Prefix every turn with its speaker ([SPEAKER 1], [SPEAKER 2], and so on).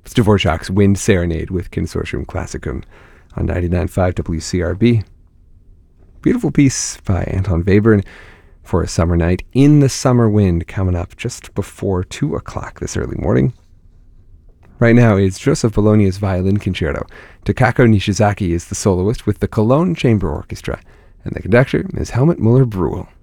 [SPEAKER 1] It's Dvorak's Wind Serenade with Consortium Classicum on 99.5 WCRB. Beautiful piece by Anton Webern for a summer night in the summer wind, coming up just before 2 o'clock this early morning. Right now, it's Joseph Bologna's Violin Concerto. Takako Nishizaki is the soloist with the Cologne Chamber Orchestra, and the conductor is Helmut Müller-Brühl.